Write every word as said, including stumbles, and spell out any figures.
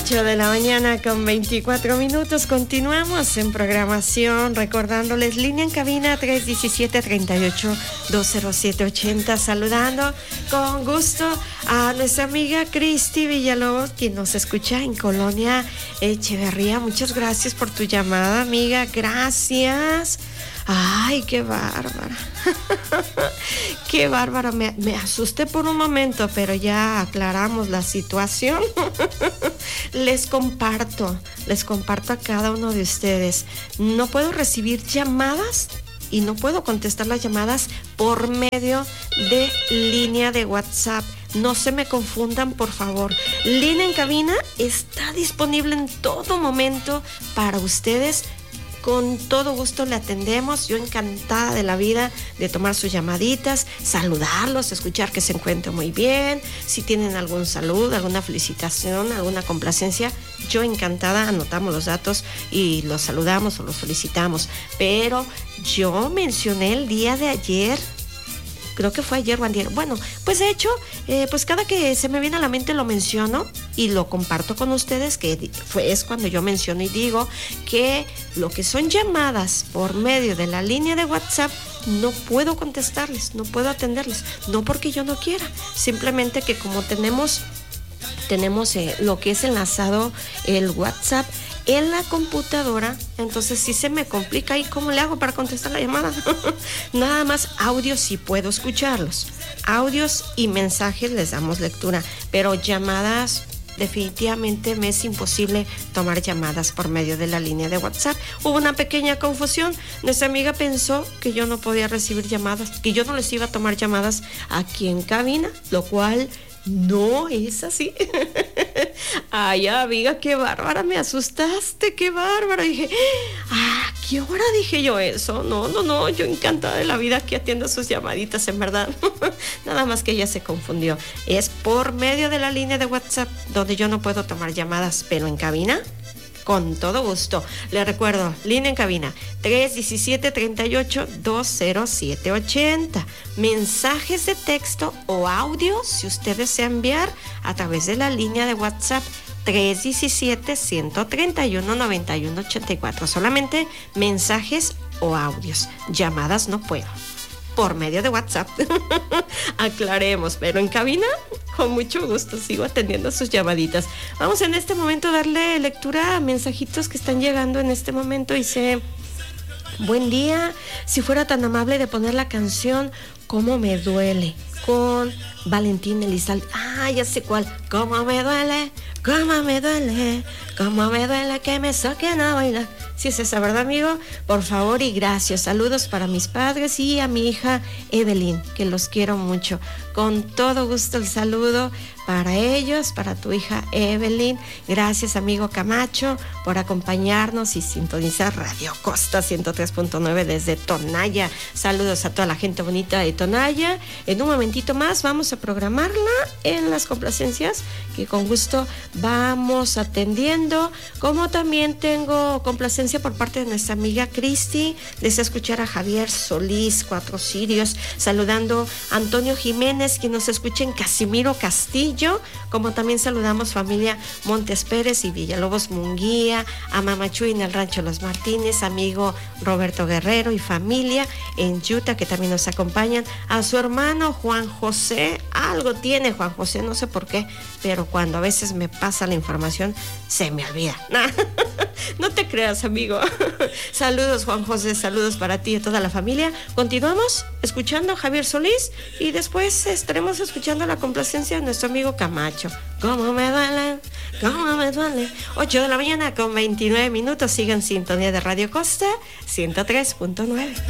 ocho de la mañana con veinticuatro minutos. Continuamos en programación, recordándoles línea en cabina tres uno siete, tres ocho, dos cero siete ocho cero. Saludando con gusto a nuestra amiga Cristi Villalobos, quien nos escucha en Colonia Echeverría. Muchas gracias por tu llamada, amiga. Gracias. Ay, qué bárbara. Qué bárbara. Me, me asusté por un momento, pero ya aclaramos la situación. Les comparto, les comparto a cada uno de ustedes. No puedo recibir llamadas y no puedo contestar las llamadas por medio de línea de WhatsApp. No se me confundan, por favor. Línea en cabina está disponible en todo momento para ustedes. Con todo gusto le atendemos. Yo encantada de la vida de tomar sus llamaditas, saludarlos, escuchar que se encuentren muy bien. Si tienen algún saludo, alguna felicitación, alguna complacencia, yo encantada, anotamos los datos y los saludamos o los felicitamos. Pero yo mencioné el día de ayer, creo que fue ayer o antier. Bueno, pues de hecho, eh, pues cada que se me viene a la mente lo menciono y lo comparto con ustedes, que fue, es cuando yo menciono y digo que lo que son llamadas por medio de la línea de WhatsApp, no puedo contestarles, no puedo atenderles, no porque yo no quiera, simplemente que como tenemos, tenemos eh, lo que es enlazado el WhatsApp en la computadora, entonces sí se me complica. ¿Y cómo le hago para contestar la llamada? Nada más audios sí puedo escucharlos, audios y mensajes les damos lectura, pero llamadas definitivamente me es imposible tomar llamadas por medio de la línea de WhatsApp. Hubo una pequeña confusión. Nuestra amiga pensó que yo no podía recibir llamadas, que yo no les iba a tomar llamadas aquí en cabina, lo cual no es así. Ay, amiga, qué bárbara, me asustaste, qué bárbara. Dije, ¿a qué hora dije yo eso? No, no, no, yo encantada de la vida que atiendo sus llamaditas, en verdad. Nada más que ella se confundió. Es por medio de la línea de WhatsApp donde yo no puedo tomar llamadas, pero en cabina, con todo gusto. Le recuerdo, línea en cabina tres uno siete, tres ocho, dos cero siete ocho cero. Mensajes de texto o audio, si usted desea enviar a través de la línea de WhatsApp tres uno siete, uno tres uno, nueve uno ocho cuatro. Solamente mensajes o audios. Llamadas no puedo. Por medio de WhatsApp. Aclaremos, pero en cabina, con mucho gusto, sigo atendiendo sus llamaditas. Vamos en este momento a darle lectura a mensajitos que están llegando en este momento. Dice, buen día, si fuera tan amable de poner la canción Cómo me duele, con Valentín Elizalde. Ah, ya sé cuál. Cómo me duele, cómo me duele, cómo me duele que me saquen a bailar. Si es esa, ¿verdad, amigo? Por favor y gracias. Saludos para mis padres y a mi hija Evelyn, que los quiero mucho. Con todo gusto el saludo para ellos, para tu hija Evelyn. Gracias, amigo Camacho, por acompañarnos y sintonizar Radio Costa ciento tres punto nueve desde Tonaya. Saludos a toda la gente bonita de Tonaya. En un momentito más vamos a programarla en las complacencias que con gusto vamos atendiendo. Como también tengo complacencia por parte de nuestra amiga Cristi. Desea escuchar a Javier Solís, Cuatro Sirios. Saludando a Antonio Jiménez, quien nos escucha en Casimiro Castillo. Como también saludamos familia Montes Pérez y Villalobos Munguía, a Mamachuy en el Rancho Los Martínez, amigo Roberto Guerrero y familia en Utah, que también nos acompañan. A su hermano Juan José, algo tiene Juan José, no sé por qué, pero cuando a veces me pasa la información se me olvida. No te creas, amigo. Saludos, Juan José, saludos para ti y toda la familia. Continuamos escuchando a Javier Solís y después estaremos escuchando la complacencia de nuestro amigo Camacho. Cómo me duele, cómo me duele. ocho de la mañana con veintinueve minutos. Sigan en sintonía de Radio Costa ciento tres punto nueve.